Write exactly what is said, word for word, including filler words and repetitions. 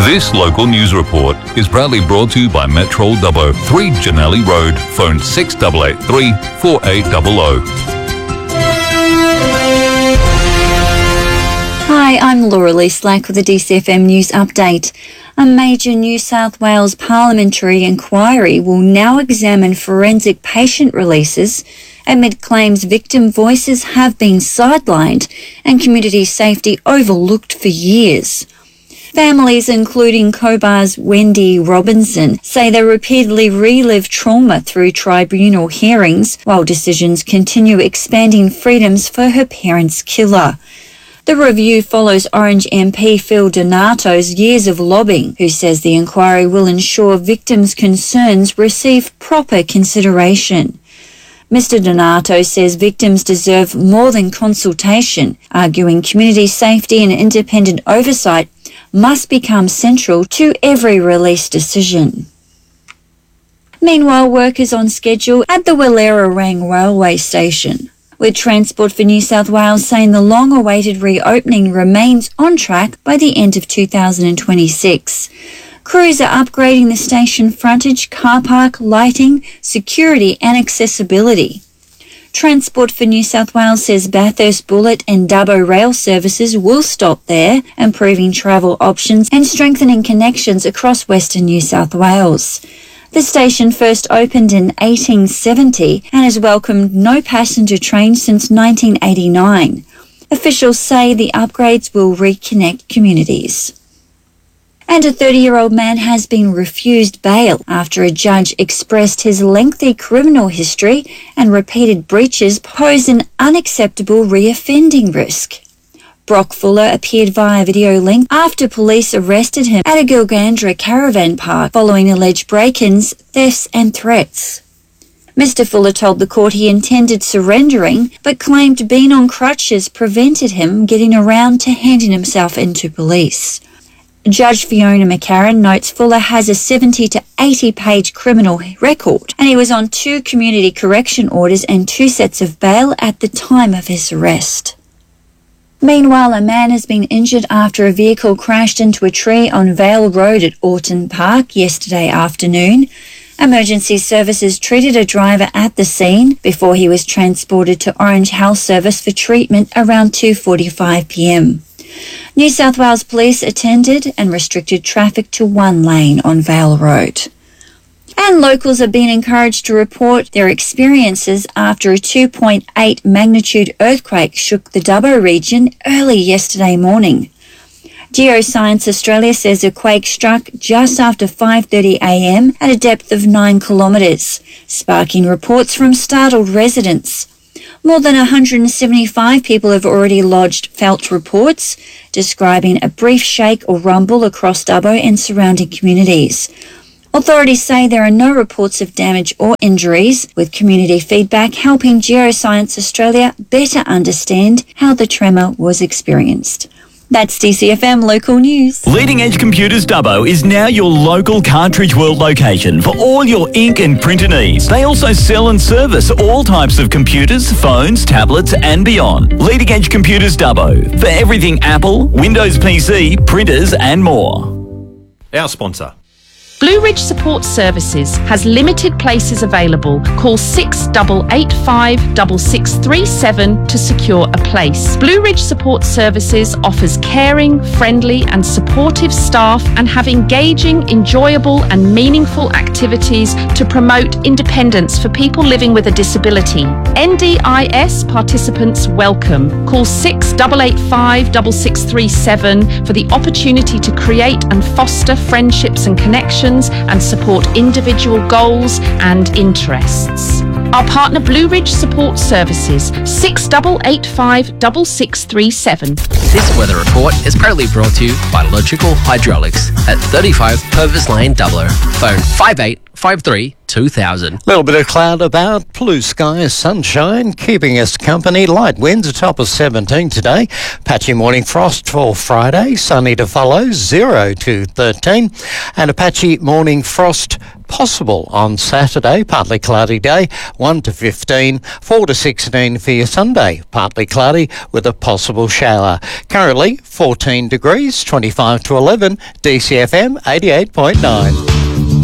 This local news report is proudly brought to you by Metro Dubbo, three Janelli Road, phone six eight eight three, four eight zero zero. Hi, I'm Laura Lee Slack with the D C F M News Update. A major New South Wales parliamentary inquiry will now examine forensic patient releases amid claims victim voices have been sidelined and community safety overlooked for years. Families, including Cobar's Wendy Robinson, say they repeatedly relive trauma through tribunal hearings while decisions continue expanding freedoms for her parents' killer. The review follows Orange M P Phil Donato's years of lobbying, who says the inquiry will ensure victims' concerns receive proper consideration. Mister Donato says victims deserve more than consultation, arguing community safety and independent oversight must become central to every release decision. Meanwhile, work is on schedule at the Walera-Rang railway station, with Transport for New South Wales saying the long-awaited reopening remains on track by the end of two thousand twenty-six. Crews are upgrading the station frontage, car park, lighting, security and accessibility. Transport for New South Wales says Bathurst Bullet and Dubbo rail services will stop there, improving travel options and strengthening connections across Western New South Wales. The station first opened in eighteen seventy and has welcomed no passenger trains since nineteen eighty-nine. Officials say the upgrades will reconnect communities. And a thirty-year-old man has been refused bail after a judge expressed his lengthy criminal history and repeated breaches pose an unacceptable reoffending risk. Brock Fuller appeared via video link after police arrested him at a Gilgandra caravan park following alleged break-ins, thefts and threats. Mister Fuller told the court he intended surrendering, but claimed being on crutches prevented him getting around to handing himself in to police. Judge Fiona McCarran notes Fuller has a seventy to eighty page criminal record, and he was on two community correction orders and two sets of bail at the time of his arrest. Meanwhile, a man has been injured after a vehicle crashed into a tree on Vale Road at Orton Park yesterday afternoon. Emergency services treated a driver at the scene before he was transported to Orange Health Service for treatment around two forty-five p m. New South Wales Police attended and restricted traffic to one lane on Vale Road. And locals are being encouraged to report their experiences after a two point eight magnitude earthquake shook the Dubbo region early yesterday morning. Geoscience Australia says a quake struck just after five thirty a m at a depth of nine kilometres, sparking reports from startled residents. More than one hundred seventy-five people have already lodged felt reports, describing a brief shake or rumble across Dubbo and surrounding communities. Authorities say there are no reports of damage or injuries, with community feedback helping Geoscience Australia better understand how the tremor was experienced. That's D C F M Local News. Leading Edge Computers Dubbo is now your local Cartridge World location for all your ink and printer needs. They also sell and service all types of computers, phones, tablets and beyond. Leading Edge Computers Dubbo for everything Apple, Windows P C, printers and more. Our sponsor. Blue Ridge Support Services has limited places available. Call six eight eight five, six six three seven to secure a place. Blue Ridge Support Services offers caring, friendly and supportive staff and have engaging, enjoyable and meaningful activities to promote independence for people living with a disability. N D I S participants welcome. Call six eight eight five, six six three seven for the opportunity to create and foster friendships and connections and support individual goals and interests. Our partner Blue Ridge Support Services, six eight eight five, six six three seven. This weather report is proudly brought to you by Logical Hydraulics at thirty-five Purvis Lane, Dubbo. Phone five eight five three two thousand. Little bit of cloud about, blue skies, sunshine, keeping us company. Light winds, a top of seventeen today. Patchy morning frost for Friday, sunny to follow, zero to thirteen. And a patchy morning frost possible on Saturday, partly cloudy day, one to fifteen, four to sixteen for your Sunday, partly cloudy with a possible shower. Currently fourteen degrees, twenty-five to eleven, D C F M eighty-eight point nine.